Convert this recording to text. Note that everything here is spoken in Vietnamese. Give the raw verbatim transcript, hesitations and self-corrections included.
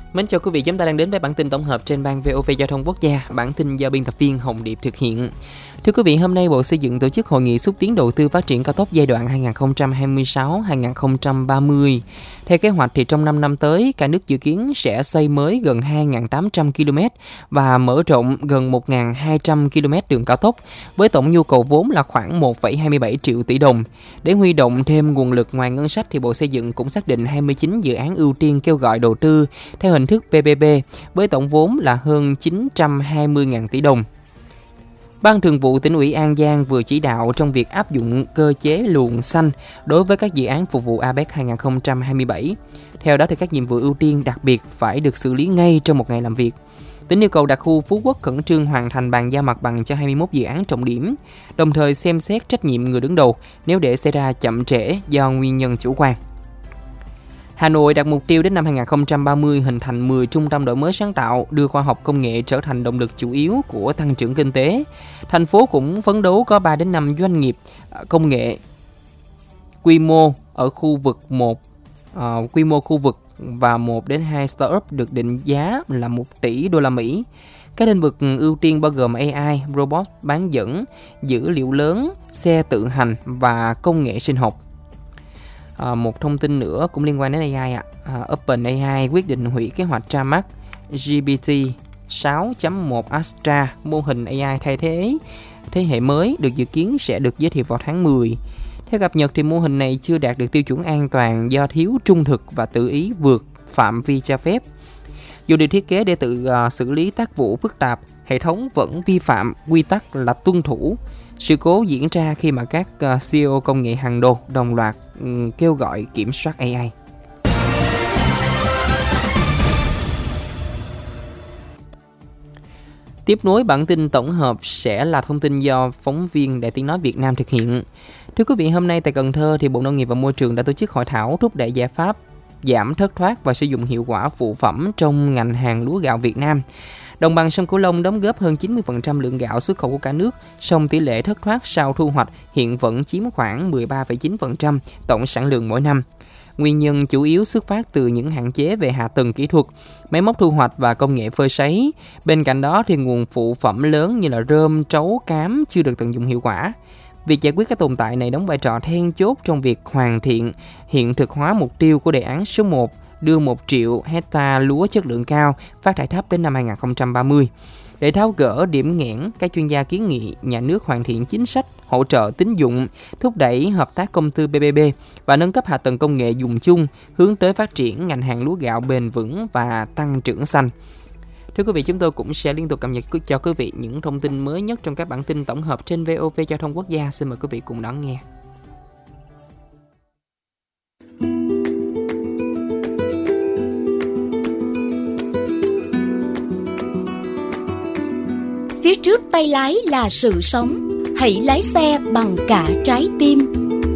Mến chào quý vị, chúng ta đang đến với bản tin tổng hợp trên ban vê o vê Giao thông Quốc gia. Bản tin do biên tập viên Hồng Điệp thực hiện. Thưa quý vị, hôm nay Bộ Xây dựng tổ chức hội nghị xúc tiến đầu tư phát triển cao tốc giai đoạn hai nghìn không trăm hai mươi sáu đến hai nghìn không trăm ba mươi. Theo kế hoạch thì trong năm năm tới, cả nước dự kiến sẽ xây mới gần hai nghìn tám trăm ki lô mét và mở rộng gần một nghìn hai trăm ki lô mét đường cao tốc, với tổng nhu cầu vốn là khoảng một phẩy hai mươi bảy triệu tỷ đồng. Để huy động thêm nguồn lực ngoài ngân sách thì Bộ Xây dựng cũng xác định hai mươi chín dự án ưu tiên kêu gọi đầu tư theo hình thức pê pê pê với tổng vốn là hơn chín trăm hai mươi nghìn tỷ đồng. Ban Thường vụ Tỉnh ủy An Giang vừa chỉ đạo trong việc áp dụng cơ chế luồng xanh đối với các dự án phục vụ a pếch hai nghìn không trăm hai mươi bảy. Theo đó thì các nhiệm vụ ưu tiên đặc biệt phải được xử lý ngay trong một ngày làm việc. Tỉnh yêu cầu đặc khu Phú Quốc khẩn trương hoàn thành bàn giao mặt bằng cho hai mươi mốt dự án trọng điểm, đồng thời xem xét trách nhiệm người đứng đầu nếu để xảy ra chậm trễ do nguyên nhân chủ quan. Hà Nội đặt mục tiêu đến năm hai nghìn không trăm ba mươi hình thành mười trung tâm đổi mới sáng tạo, đưa khoa học công nghệ trở thành động lực chủ yếu của tăng trưởng kinh tế. Thành phố cũng phấn đấu có ba đến năm doanh nghiệp công nghệ quy mô ở khu vực một, uh, quy mô khu vực và một đến hai startup được định giá là một tỷ đô la Mỹ. Các lĩnh vực ưu tiên bao gồm a i, robot bán dẫn, dữ liệu lớn, xe tự hành và công nghệ sinh học. À, một thông tin nữa cũng liên quan đến a i ạ. À, OpenAI quyết định hủy kế hoạch ra mắt giê pê tê sáu chấm một Astra, mô hình a i thay thế thế hệ mới được dự kiến sẽ được giới thiệu vào tháng mười. Theo cập nhật thì mô hình này chưa đạt được tiêu chuẩn an toàn do thiếu trung thực và tự ý vượt phạm vi cho phép. Dù được thiết kế để tự uh, xử lý tác vụ phức tạp, hệ thống vẫn vi phạm quy tắc là tuân thủ. Sự cố diễn ra khi mà các uh, xê e ô công nghệ hàng đầu đồng loạt um, kêu gọi kiểm soát a i. Tiếp nối bản tin tổng hợp sẽ là thông tin do phóng viên Đài Tiếng nói Việt Nam thực hiện. Thưa quý vị, hôm nay tại Cần Thơ thì Bộ Nông nghiệp và Môi trường đã tổ chức hội thảo thúc đẩy giải pháp giảm thất thoát và sử dụng hiệu quả phụ phẩm trong ngành hàng lúa gạo Việt Nam. Đồng bằng sông Cửu Long đóng góp hơn chín mươi phần trăm lượng gạo xuất khẩu của cả nước, song tỷ lệ thất thoát sau thu hoạch hiện vẫn chiếm khoảng mười ba phẩy chín phần trăm tổng sản lượng mỗi năm. Nguyên nhân chủ yếu xuất phát từ những hạn chế về hạ tầng kỹ thuật, máy móc thu hoạch và công nghệ phơi sấy. Bên cạnh đó thì nguồn phụ phẩm lớn như là rơm, trấu, cám chưa được tận dụng hiệu quả. Việc giải quyết các tồn tại này đóng vai trò then chốt trong việc hoàn thiện, hiện thực hóa mục tiêu của đề án số một, đưa một triệu hecta lúa chất lượng cao phát thải thấp đến năm hai nghìn không trăm ba mươi. Để tháo gỡ điểm nghẽn, các chuyên gia kiến nghị nhà nước hoàn thiện chính sách hỗ trợ tín dụng, thúc đẩy hợp tác công tư pê pê pê và nâng cấp hạ tầng công nghệ dùng chung, hướng tới phát triển ngành hàng lúa gạo bền vững và tăng trưởng xanh. Thưa quý vị, chúng tôi cũng sẽ liên tục cập nhật cho quý vị những thông tin mới nhất trong các bản tin tổng hợp trên vê o vê Giao thông Quốc gia. Xin mời quý vị cùng đón nghe. Phía trước tay lái là sự sống, hãy lái xe bằng cả trái tim.